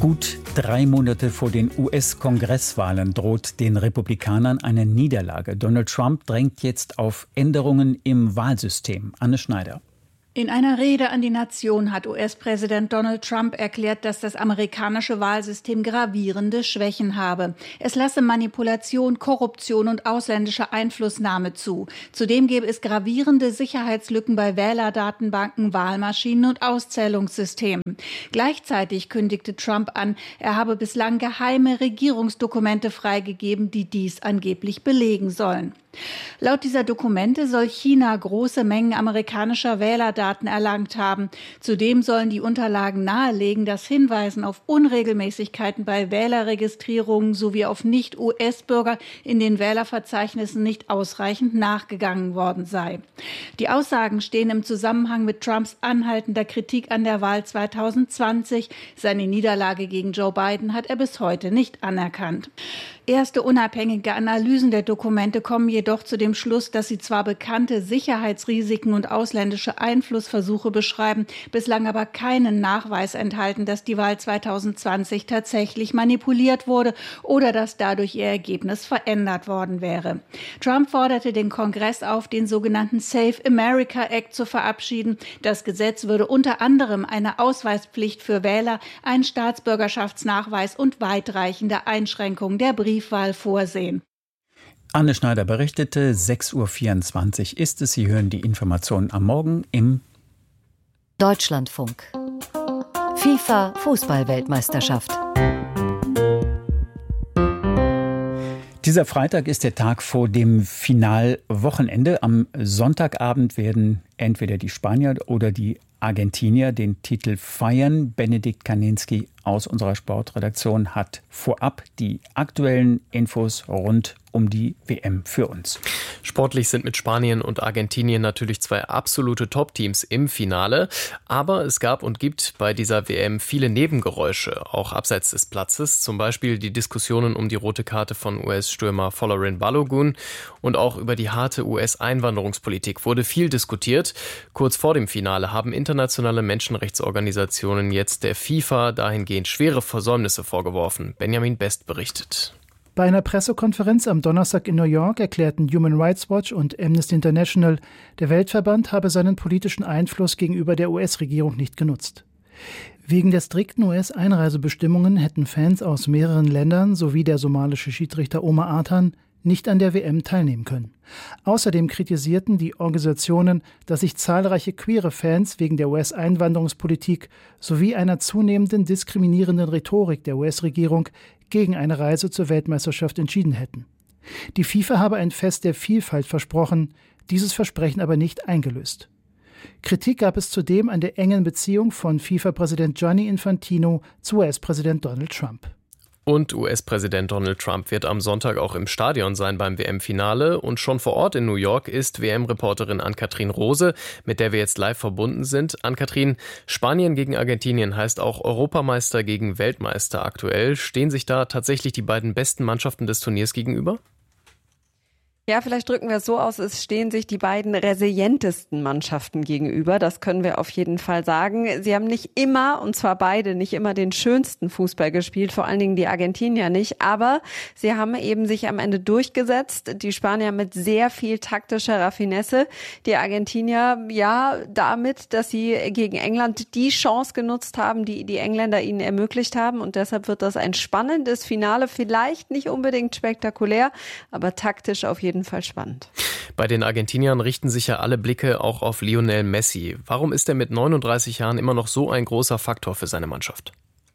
Gut 3 Monate vor den US-Kongresswahlen droht den Republikanern eine Niederlage. Donald Trump drängt jetzt auf Änderungen im Wahlsystem. Anne Schneider. In einer Rede an die Nation hat US-Präsident Donald Trump erklärt, dass das amerikanische Wahlsystem gravierende Schwächen habe. Es lasse Manipulation, Korruption und ausländische Einflussnahme zu. Zudem gebe es gravierende Sicherheitslücken bei Wählerdatenbanken, Wahlmaschinen und Auszählungssystemen. Gleichzeitig kündigte Trump an, er habe bislang geheime Regierungsdokumente freigegeben, die dies angeblich belegen sollen. Laut dieser Dokumente soll China große Mengen amerikanischer Wählerdaten erlangt haben. Zudem sollen die Unterlagen nahelegen, dass Hinweisen auf Unregelmäßigkeiten bei Wählerregistrierungen sowie auf Nicht-US-Bürger in den Wählerverzeichnissen nicht ausreichend nachgegangen worden sei. Die Aussagen stehen im Zusammenhang mit Trumps anhaltender Kritik an der Wahl 2020. Seine Niederlage gegen Joe Biden hat er bis heute nicht anerkannt. Erste unabhängige Analysen der Dokumente kommen jedoch zu dem Schluss, dass sie zwar bekannte Sicherheitsrisiken und ausländische Einflussversuche beschreiben, bislang aber keinen Nachweis enthalten, dass die Wahl 2020 tatsächlich manipuliert wurde oder dass dadurch ihr Ergebnis verändert worden wäre. Trump forderte den Kongress auf, den sogenannten Save America Act zu verabschieden. Das Gesetz würde unter anderem eine Ausweispflicht für Wähler, einen Staatsbürgerschaftsnachweis und weitreichende Einschränkungen der Briefwahl vorsehen. Anne Schneider berichtete, 6:24 Uhr ist es. Sie hören die Informationen am Morgen im Deutschlandfunk. FIFA Fußball-Weltmeisterschaft. Dieser Freitag ist der Tag vor dem Finalwochenende. Am Sonntagabend werden entweder die Spanier oder die Argentinier den Titel feiern. Benedikt Kaninski aus unserer Sportredaktion hat vorab die aktuellen Infos rund um die WM für uns. Sportlich sind mit Spanien und Argentinien natürlich zwei absolute Top-Teams im Finale. Aber es gab und gibt bei dieser WM viele Nebengeräusche, auch abseits des Platzes. Zum Beispiel die Diskussionen um die rote Karte von US-Stürmer Folarin Balogun. Und auch über die harte US-Einwanderungspolitik wurde viel diskutiert. Kurz vor dem Finale haben internationale Menschenrechtsorganisationen jetzt der FIFA dahingehend schwere Versäumnisse vorgeworfen. Benjamin Best berichtet. Bei einer Pressekonferenz am Donnerstag in New York erklärten Human Rights Watch und Amnesty International, der Weltverband habe seinen politischen Einfluss gegenüber der US-Regierung nicht genutzt. Wegen der strikten US-Einreisebestimmungen hätten Fans aus mehreren Ländern sowie der somalische Schiedsrichter Omar Artan nicht an der WM teilnehmen können. Außerdem kritisierten die Organisationen, dass sich zahlreiche queere Fans wegen der US-Einwanderungspolitik sowie einer zunehmenden diskriminierenden Rhetorik der US-Regierung gegen eine Reise zur Weltmeisterschaft entschieden hätten. Die FIFA habe ein Fest der Vielfalt versprochen, dieses Versprechen aber nicht eingelöst. Kritik gab es zudem an der engen Beziehung von FIFA-Präsident Gianni Infantino zu US-Präsident Donald Trump. Und US-Präsident Donald Trump wird am Sonntag auch im Stadion sein beim WM-Finale. Und schon vor Ort in New York ist WM-Reporterin Ann-Kathrin Rose, mit der wir jetzt live verbunden sind. Ann-Kathrin, Spanien gegen Argentinien heißt auch Europameister gegen Weltmeister aktuell. Stehen sich da tatsächlich die beiden besten Mannschaften des Turniers gegenüber? Ja, vielleicht drücken wir es so aus, es stehen sich die beiden resilientesten Mannschaften gegenüber. Das können wir auf jeden Fall sagen. Sie haben nicht immer, und zwar beide, nicht immer den schönsten Fußball gespielt, vor allen Dingen die Argentinier nicht. Aber sie haben eben sich am Ende durchgesetzt. Die Spanier mit sehr viel taktischer Raffinesse. Die Argentinier, ja, damit, dass sie gegen England die Chance genutzt haben, die die Engländer ihnen ermöglicht haben. Und deshalb wird das ein spannendes Finale. Vielleicht nicht unbedingt spektakulär, aber taktisch auf jeden Fall spannend. Bei den Argentiniern richten sich ja alle Blicke auch auf Lionel Messi. Warum ist er mit 39 Jahren immer noch so ein großer Faktor für seine Mannschaft?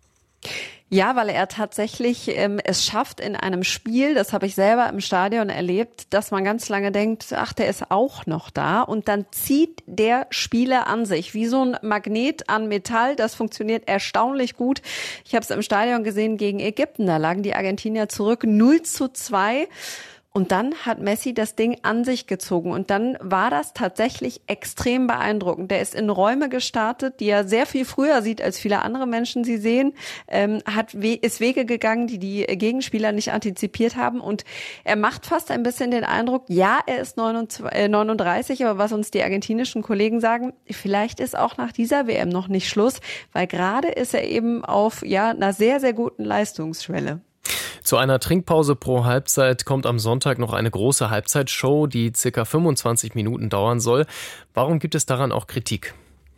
Ja, weil er tatsächlich es schafft in einem Spiel, das habe ich selber im Stadion erlebt, dass man ganz lange denkt, ach, der ist auch noch da, und dann zieht der Spieler an sich, wie so ein Magnet an Metall. Das funktioniert erstaunlich gut. Ich habe es im Stadion gesehen gegen Ägypten, da lagen die Argentinier zurück 0:2. Und dann hat Messi das Ding an sich gezogen und dann war das tatsächlich extrem beeindruckend. Der ist in Räume gestartet, die er sehr viel früher sieht, als viele andere Menschen sie sehen, ist Wege gegangen, die Gegenspieler nicht antizipiert haben und er macht fast ein bisschen den Eindruck, ja, er ist 39, aber was uns die argentinischen Kollegen sagen, vielleicht ist auch nach dieser WM noch nicht Schluss, weil gerade ist er eben auf einer sehr, sehr guten Leistungsschwelle. Zu einer Trinkpause pro Halbzeit kommt am Sonntag noch eine große Halbzeitshow, die ca. 25 Minuten dauern soll. Warum gibt es daran auch Kritik?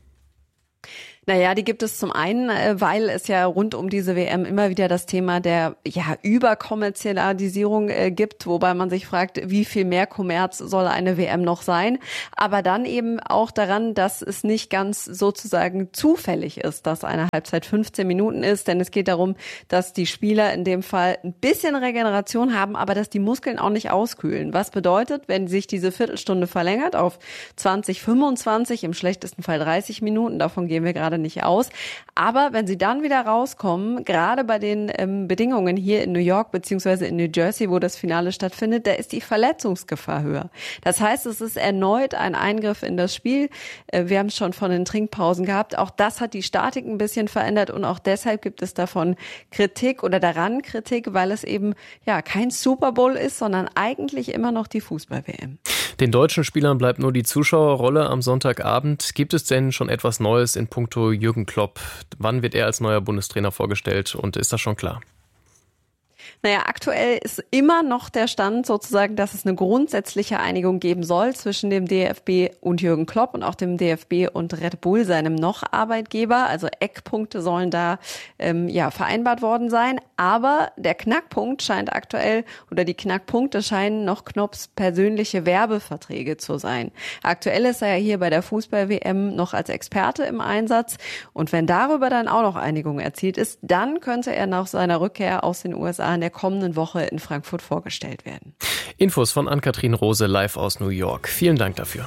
Naja, die gibt es zum einen, weil es ja rund um diese WM immer wieder das Thema der Überkommerzialisierung gibt, wobei man sich fragt, wie viel mehr Kommerz soll eine WM noch sein. Aber dann eben auch daran, dass es nicht ganz sozusagen zufällig ist, dass eine Halbzeit 15 Minuten ist. Denn es geht darum, dass die Spieler in dem Fall ein bisschen Regeneration haben, aber dass die Muskeln auch nicht auskühlen. Was bedeutet, wenn sich diese Viertelstunde verlängert auf 20, 25, im schlechtesten Fall 30 Minuten, davon gehen wir gerade nicht aus. Aber wenn sie dann wieder rauskommen, gerade bei den Bedingungen hier in New York beziehungsweise in New Jersey, wo das Finale stattfindet, da ist die Verletzungsgefahr höher. Das heißt, es ist erneut ein Eingriff in das Spiel. Wir haben es schon von den Trinkpausen gehabt. Auch das hat die Statik ein bisschen verändert und auch deshalb gibt es davon Kritik, weil es eben kein Super Bowl ist, sondern eigentlich immer noch die Fußball-WM. Den deutschen Spielern bleibt nur die Zuschauerrolle am Sonntagabend. Gibt es denn schon etwas Neues in puncto Jürgen Klopp? Wann wird er als neuer Bundestrainer vorgestellt und ist das schon klar? Naja, aktuell ist immer noch der Stand sozusagen, dass es eine grundsätzliche Einigung geben soll zwischen dem DFB und Jürgen Klopp und auch dem DFB und Red Bull, seinem noch Arbeitgeber. Also Eckpunkte sollen da vereinbart worden sein. Aber der Knackpunkt scheint aktuell, oder die Knackpunkte scheinen noch Knopps persönliche Werbeverträge zu sein. Aktuell ist er ja hier bei der Fußball-WM noch als Experte im Einsatz. Und wenn darüber dann auch noch Einigung erzielt ist, dann könnte er nach seiner Rückkehr aus den USA in der kommenden Woche in Frankfurt vorgestellt werden. Infos von Ann-Kathrin Rose live aus New York. Vielen Dank dafür.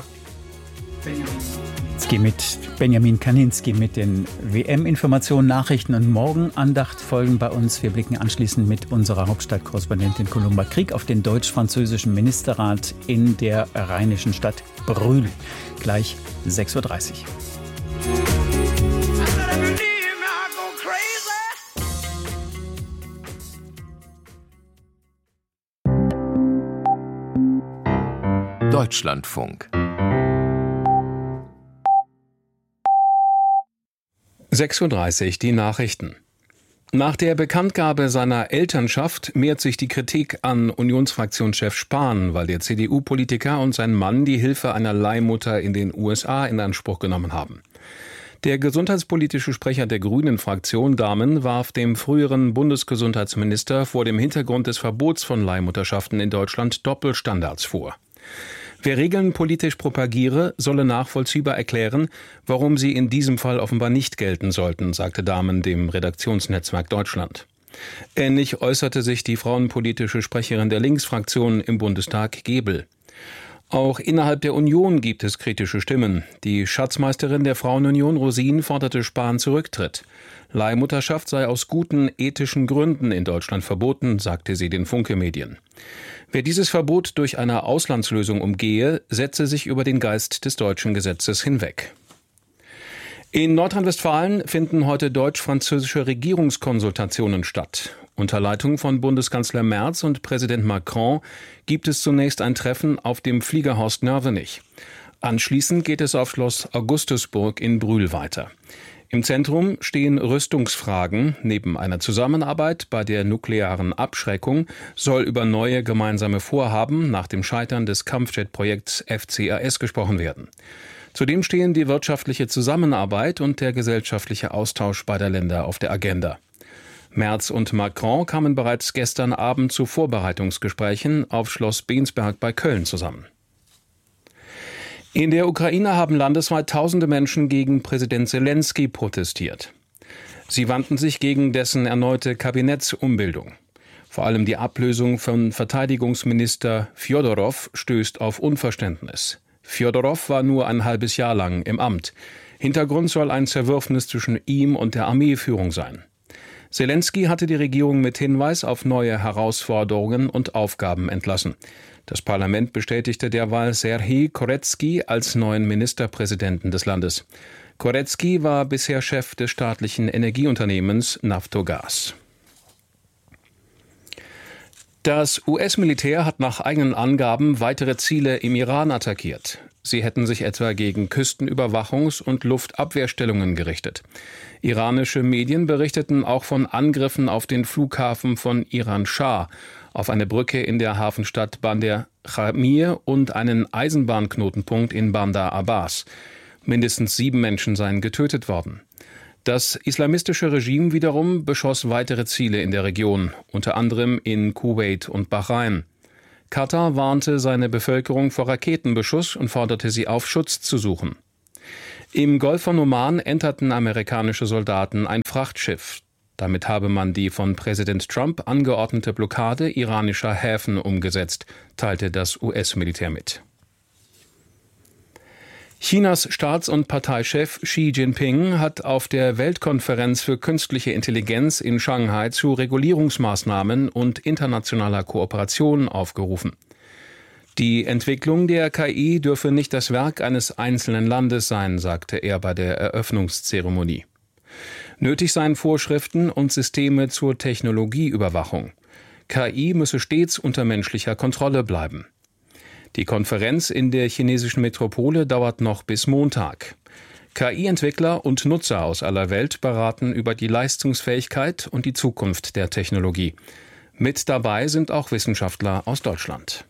Benjamin Kaninski mit den WM-Informationen, Nachrichten und Morgenandacht folgen bei uns. Wir blicken anschließend mit unserer Hauptstadtkorrespondentin Columba Krieg auf den deutsch-französischen Ministerrat in der rheinischen Stadt Brühl. Gleich 6:30 Uhr. Deutschlandfunk. 6:30 Uhr, die Nachrichten. Nach der Bekanntgabe seiner Elternschaft mehrt sich die Kritik an Unionsfraktionschef Spahn, weil der CDU-Politiker und sein Mann die Hilfe einer Leihmutter in den USA in Anspruch genommen haben. Der gesundheitspolitische Sprecher der Grünen-Fraktion Dahmen warf dem früheren Bundesgesundheitsminister vor dem Hintergrund des Verbots von Leihmutterschaften in Deutschland Doppelstandards vor. Wer Regeln politisch propagiere, solle nachvollziehbar erklären, warum sie in diesem Fall offenbar nicht gelten sollten, sagte Dahmen dem Redaktionsnetzwerk Deutschland. Ähnlich äußerte sich die frauenpolitische Sprecherin der Linksfraktion im Bundestag Gebel. Auch innerhalb der Union gibt es kritische Stimmen. Die Schatzmeisterin der Frauenunion Rosin forderte Spahn Rücktritt. Leihmutterschaft sei aus guten ethischen Gründen in Deutschland verboten, sagte sie den Funke-Medien. Wer dieses Verbot durch eine Auslandslösung umgehe, setze sich über den Geist des deutschen Gesetzes hinweg. In Nordrhein-Westfalen finden heute deutsch-französische Regierungskonsultationen statt. Unter Leitung von Bundeskanzler Merz und Präsident Macron gibt es zunächst ein Treffen auf dem Flieger Horst Nörvenich. Anschließend geht es auf Schloss Augustusburg in Brühl weiter. Im Zentrum stehen Rüstungsfragen. Neben einer Zusammenarbeit bei der nuklearen Abschreckung soll über neue gemeinsame Vorhaben nach dem Scheitern des Kampfjet-Projekts FCAS gesprochen werden. Zudem stehen die wirtschaftliche Zusammenarbeit und der gesellschaftliche Austausch beider Länder auf der Agenda. Merz und Macron kamen bereits gestern Abend zu Vorbereitungsgesprächen auf Schloss Bensberg bei Köln zusammen. In der Ukraine haben landesweit tausende Menschen gegen Präsident Selenskyj protestiert. Sie wandten sich gegen dessen erneute Kabinettsumbildung. Vor allem die Ablösung von Verteidigungsminister Fjodorow stößt auf Unverständnis. Fjodorow war nur ein halbes Jahr lang im Amt. Hintergrund soll ein Zerwürfnis zwischen ihm und der Armeeführung sein. Selenskyj hatte die Regierung mit Hinweis auf neue Herausforderungen und Aufgaben entlassen. Das Parlament bestätigte derweil Serhij Koretsky als neuen Ministerpräsidenten des Landes. Koretsky war bisher Chef des staatlichen Energieunternehmens Naftogaz. Das US-Militär hat nach eigenen Angaben weitere Ziele im Iran attackiert. Sie hätten sich etwa gegen Küstenüberwachungs- und Luftabwehrstellungen gerichtet. Iranische Medien berichteten auch von Angriffen auf den Flughafen von Iran-Schah, auf eine Brücke in der Hafenstadt Bandar Khamir und einen Eisenbahnknotenpunkt in Bandar Abbas. Mindestens 7 Menschen seien getötet worden. Das islamistische Regime wiederum beschoss weitere Ziele in der Region, unter anderem in Kuwait und Bahrain. Katar warnte seine Bevölkerung vor Raketenbeschuss und forderte sie auf, Schutz zu suchen. Im Golf von Oman enterten amerikanische Soldaten ein Frachtschiff. Damit habe man die von Präsident Trump angeordnete Blockade iranischer Häfen umgesetzt, teilte das US-Militär mit. Chinas Staats- und Parteichef Xi Jinping hat auf der Weltkonferenz für künstliche Intelligenz in Shanghai zu Regulierungsmaßnahmen und internationaler Kooperation aufgerufen. Die Entwicklung der KI dürfe nicht das Werk eines einzelnen Landes sein, sagte er bei der Eröffnungszeremonie. Nötig seien Vorschriften und Systeme zur Technologieüberwachung. KI müsse stets unter menschlicher Kontrolle bleiben. Die Konferenz in der chinesischen Metropole dauert noch bis Montag. KI-Entwickler und Nutzer aus aller Welt beraten über die Leistungsfähigkeit und die Zukunft der Technologie. Mit dabei sind auch Wissenschaftler aus Deutschland.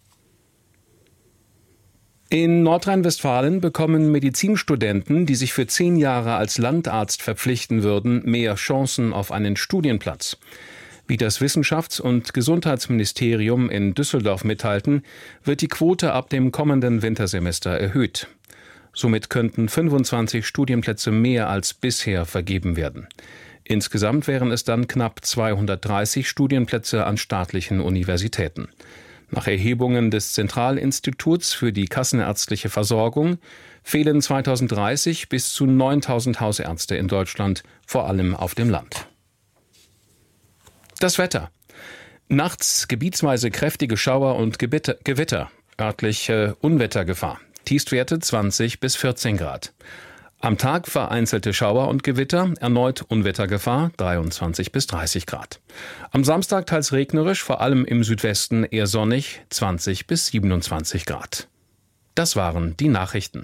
In Nordrhein-Westfalen bekommen Medizinstudenten, die sich für 10 Jahre als Landarzt verpflichten würden, mehr Chancen auf einen Studienplatz. Wie das Wissenschafts- und Gesundheitsministerium in Düsseldorf mitteilten, wird die Quote ab dem kommenden Wintersemester erhöht. Somit könnten 25 Studienplätze mehr als bisher vergeben werden. Insgesamt wären es dann knapp 230 Studienplätze an staatlichen Universitäten. Nach Erhebungen des Zentralinstituts für die kassenärztliche Versorgung fehlen 2030 bis zu 9.000 Hausärzte in Deutschland, vor allem auf dem Land. Das Wetter. Nachts gebietsweise kräftige Schauer und Gewitter, örtliche Unwettergefahr. Tiefstwerte 20 bis 14 Grad. Am Tag vereinzelte Schauer und Gewitter, erneut Unwettergefahr 23 bis 30 Grad. Am Samstag teils regnerisch, vor allem im Südwesten eher sonnig 20 bis 27 Grad. Das waren die Nachrichten.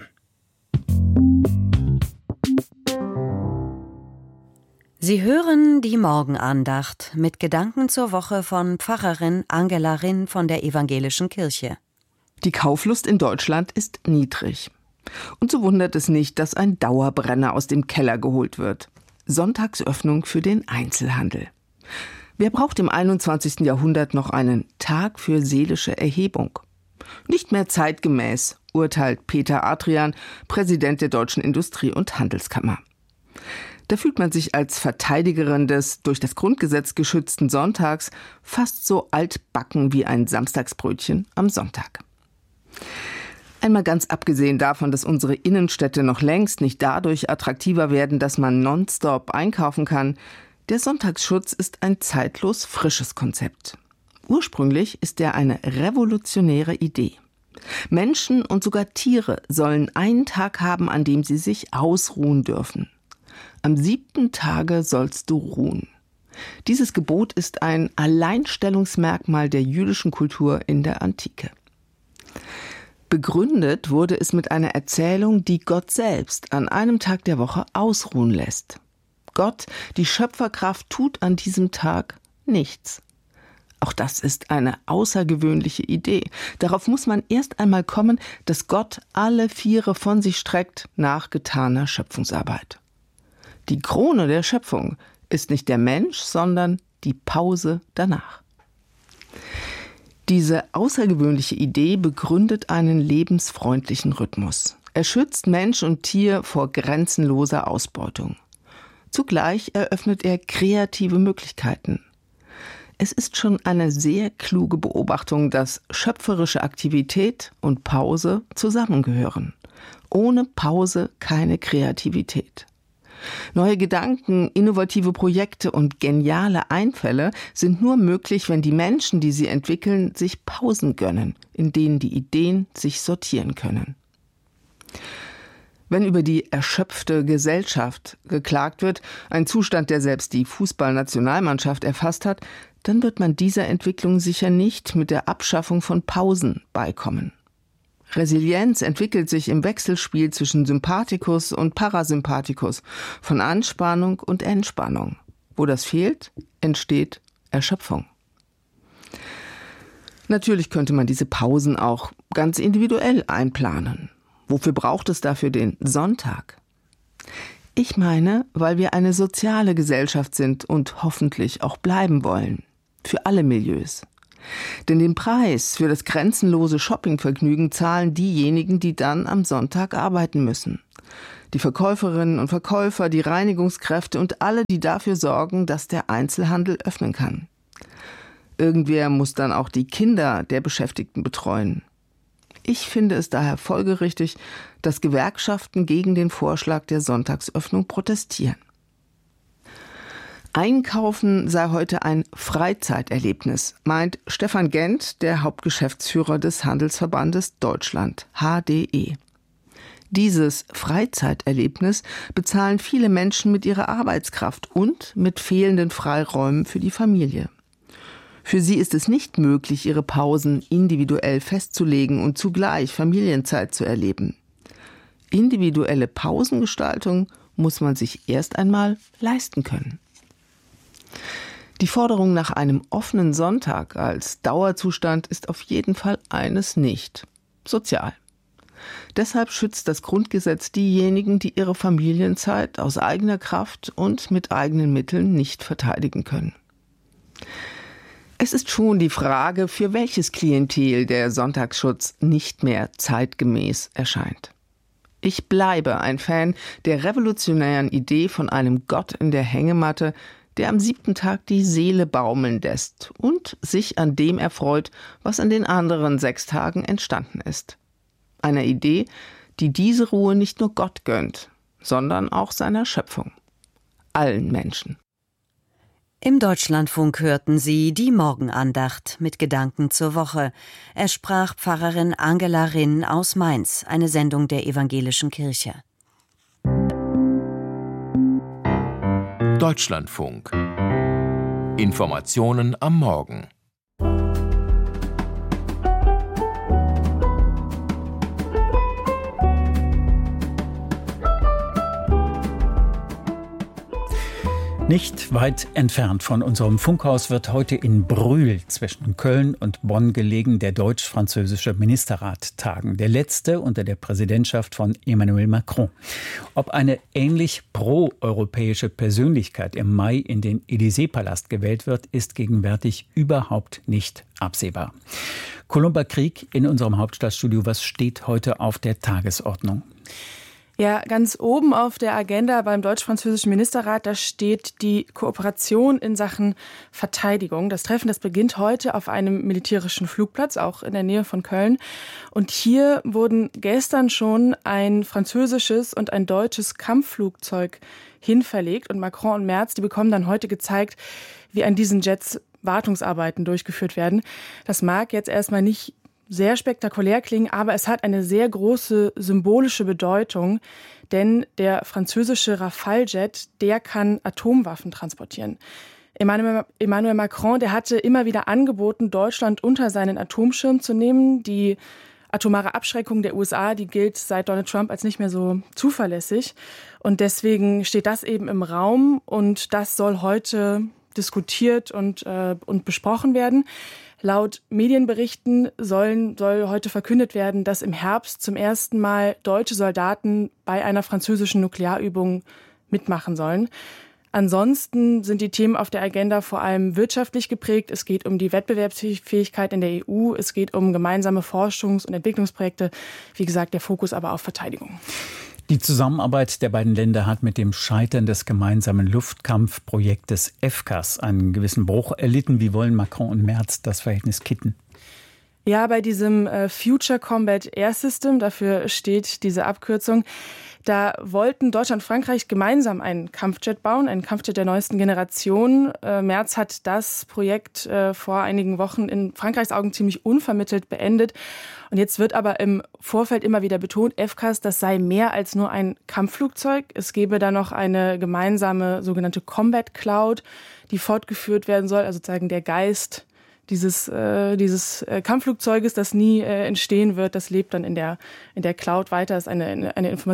Sie hören die Morgenandacht mit Gedanken zur Woche von Pfarrerin Angela Rinn von der Evangelischen Kirche. Die Kauflust in Deutschland ist niedrig. Und so wundert es nicht, dass ein Dauerbrenner aus dem Keller geholt wird. Sonntagsöffnung für den Einzelhandel. Wer braucht im 21. Jahrhundert noch einen Tag für seelische Erhebung? Nicht mehr zeitgemäß, urteilt Peter Adrian, Präsident der Deutschen Industrie- und Handelskammer. Da fühlt man sich als Verteidigerin des durch das Grundgesetz geschützten Sonntags fast so altbacken wie ein Samstagsbrötchen am Sonntag. Einmal ganz abgesehen davon, dass unsere Innenstädte noch längst nicht dadurch attraktiver werden, dass man nonstop einkaufen kann, der Sonntagsschutz ist ein zeitlos frisches Konzept. Ursprünglich ist er eine revolutionäre Idee. Menschen und sogar Tiere sollen einen Tag haben, an dem sie sich ausruhen dürfen. Am 7. Tage sollst du ruhen. Dieses Gebot ist ein Alleinstellungsmerkmal der jüdischen Kultur in der Antike. Begründet wurde es mit einer Erzählung, die Gott selbst an einem Tag der Woche ausruhen lässt. Gott, die Schöpferkraft, tut an diesem Tag nichts. Auch das ist eine außergewöhnliche Idee. Darauf muss man erst einmal kommen, dass Gott alle Viere von sich streckt nach getaner Schöpfungsarbeit. Die Krone der Schöpfung ist nicht der Mensch, sondern die Pause danach. Diese außergewöhnliche Idee begründet einen lebensfreundlichen Rhythmus. Er schützt Mensch und Tier vor grenzenloser Ausbeutung. Zugleich eröffnet er kreative Möglichkeiten. Es ist schon eine sehr kluge Beobachtung, dass schöpferische Aktivität und Pause zusammengehören. Ohne Pause keine Kreativität. Neue Gedanken, innovative Projekte und geniale Einfälle sind nur möglich, wenn die Menschen, die sie entwickeln, sich Pausen gönnen, in denen die Ideen sich sortieren können. Wenn über die erschöpfte Gesellschaft geklagt wird, ein Zustand, der selbst die Fußballnationalmannschaft erfasst hat, dann wird man dieser Entwicklung sicher nicht mit der Abschaffung von Pausen beikommen. Resilienz entwickelt sich im Wechselspiel zwischen Sympathikus und Parasympathikus, von Anspannung und Entspannung. Wo das fehlt, entsteht Erschöpfung. Natürlich könnte man diese Pausen auch ganz individuell einplanen. Wofür braucht es dafür den Sonntag? Ich meine, weil wir eine soziale Gesellschaft sind und hoffentlich auch bleiben wollen. Für alle Milieus. Denn den Preis für das grenzenlose Shoppingvergnügen zahlen diejenigen, die dann am Sonntag arbeiten müssen. Die Verkäuferinnen und Verkäufer, die Reinigungskräfte und alle, die dafür sorgen, dass der Einzelhandel öffnen kann. Irgendwer muss dann auch die Kinder der Beschäftigten betreuen. Ich finde es daher folgerichtig, dass Gewerkschaften gegen den Vorschlag der Sonntagsöffnung protestieren. Einkaufen sei heute ein Freizeiterlebnis, meint Stefan Gent, der Hauptgeschäftsführer des Handelsverbandes Deutschland, HDE. Dieses Freizeiterlebnis bezahlen viele Menschen mit ihrer Arbeitskraft und mit fehlenden Freiräumen für die Familie. Für sie ist es nicht möglich, ihre Pausen individuell festzulegen und zugleich Familienzeit zu erleben. Individuelle Pausengestaltung muss man sich erst einmal leisten können. Die Forderung nach einem offenen Sonntag als Dauerzustand ist auf jeden Fall eines nicht: sozial. Deshalb schützt das Grundgesetz diejenigen, die ihre Familienzeit aus eigener Kraft und mit eigenen Mitteln nicht verteidigen können. Es ist schon die Frage, für welches Klientel der Sonntagsschutz nicht mehr zeitgemäß erscheint. Ich bleibe ein Fan der revolutionären Idee von einem Gott in der Hängematte, der am 7. Tag die Seele baumeln lässt und sich an dem erfreut, was an den anderen 6 Tagen entstanden ist. Einer Idee, die diese Ruhe nicht nur Gott gönnt, sondern auch seiner Schöpfung. Allen Menschen. Im Deutschlandfunk hörten Sie die Morgenandacht mit Gedanken zur Woche. Es sprach Pfarrerin Angela Rinn aus Mainz, eine Sendung der Evangelischen Kirche. Deutschlandfunk. Informationen am Morgen. Nicht weit entfernt von unserem Funkhaus wird heute in Brühl zwischen Köln und Bonn gelegen der deutsch-französische Ministerrat tagen. Der letzte unter der Präsidentschaft von Emmanuel Macron. Ob eine ähnlich pro-europäische Persönlichkeit im Mai in den Élysée-Palast gewählt wird, ist gegenwärtig überhaupt nicht absehbar. Columba Krieg in unserem Hauptstadtstudio. Was steht heute auf der Tagesordnung? Ja, ganz oben auf der Agenda beim deutsch-französischen Ministerrat, da steht die Kooperation in Sachen Verteidigung. Das Treffen, das beginnt heute auf einem militärischen Flugplatz, auch in der Nähe von Köln. Und hier wurden gestern schon ein französisches und ein deutsches Kampfflugzeug hinverlegt. Und Macron und Merz, die bekommen dann heute gezeigt, wie an diesen Jets Wartungsarbeiten durchgeführt werden. Das mag jetzt erstmal nicht sehr spektakulär klingen, aber es hat eine sehr große symbolische Bedeutung, denn der französische Rafale-Jet, der kann Atomwaffen transportieren. Emmanuel Macron, der hatte immer wieder angeboten, Deutschland unter seinen Atomschirm zu nehmen. Die atomare Abschreckung der USA, die gilt seit Donald Trump als nicht mehr so zuverlässig. Und deswegen steht das eben im Raum und das soll heute diskutiert und besprochen werden. Laut Medienberichten soll heute verkündet werden, dass im Herbst zum ersten Mal deutsche Soldaten bei einer französischen Nuklearübung mitmachen sollen. Ansonsten sind die Themen auf der Agenda vor allem wirtschaftlich geprägt. Es geht um die Wettbewerbsfähigkeit in der EU, es geht um gemeinsame Forschungs- und Entwicklungsprojekte. Wie gesagt, der Fokus aber auf Verteidigung. Die Zusammenarbeit der beiden Länder hat mit dem Scheitern des gemeinsamen Luftkampfprojektes FCAS einen gewissen Bruch erlitten. Wie wollen Macron und Merz das Verhältnis kitten? Ja, bei diesem Future Combat Air System, dafür steht diese Abkürzung, da wollten Deutschland und Frankreich gemeinsam einen Kampfjet bauen, einen Kampfjet der neuesten Generation. Merz hat das Projekt vor einigen Wochen in Frankreichs Augen ziemlich unvermittelt beendet. Und jetzt wird aber im Vorfeld immer wieder betont, FCAS, das sei mehr als nur ein Kampfflugzeug. Es gebe da noch eine gemeinsame sogenannte Combat Cloud, die fortgeführt werden soll, also sozusagen der Geist dieses Kampfflugzeuges, das nie entstehen wird, das lebt dann in der Cloud weiter, das ist eine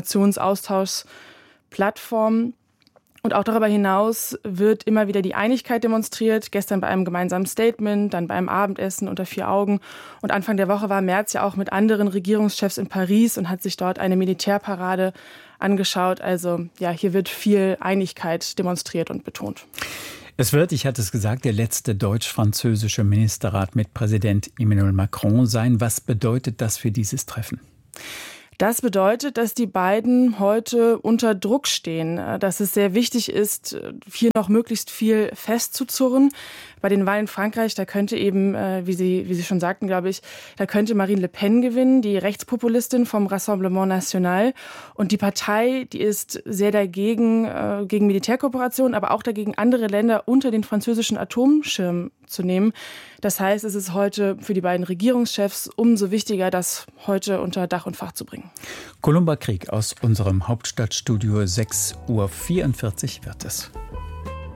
Informationsaustauschplattform. Und auch darüber hinaus wird immer wieder die Einigkeit demonstriert, gestern bei einem gemeinsamen Statement, dann beim Abendessen unter 4 Augen. Und Anfang der Woche war Merz ja auch mit anderen Regierungschefs in Paris und hat sich dort eine Militärparade angeschaut. Also ja, hier wird viel Einigkeit demonstriert und betont. Es wird, ich hatte es gesagt, der letzte deutsch-französische Ministerrat mit Präsident Emmanuel Macron sein. Was bedeutet das für dieses Treffen? Das bedeutet, dass die beiden heute unter Druck stehen, dass es sehr wichtig ist, hier noch möglichst viel festzuzurren. Bei den Wahlen in Frankreich, da könnte eben, wie Sie schon sagten, glaube ich, da könnte Marine Le Pen gewinnen, die Rechtspopulistin vom Rassemblement National. Und die Partei, die ist sehr dagegen, gegen Militärkooperation, aber auch dagegen, andere Länder unter den französischen Atomschirm zu nehmen. Das heißt, es ist heute für die beiden Regierungschefs umso wichtiger, das heute unter Dach und Fach zu bringen. Columba Krieg aus unserem Hauptstadtstudio, 6:44 Uhr wird es.